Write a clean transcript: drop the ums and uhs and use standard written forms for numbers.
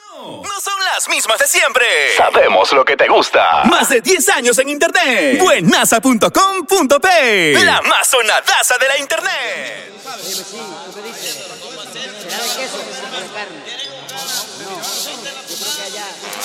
No son las mismas de siempre. Sabemos lo que te gusta. Más de 10 años en internet. Buenaza.com.p. La más sonadaza de la internet. Sí, ¿tú qué dices? ¿Será de queso o de carne? No, yo creo que allá...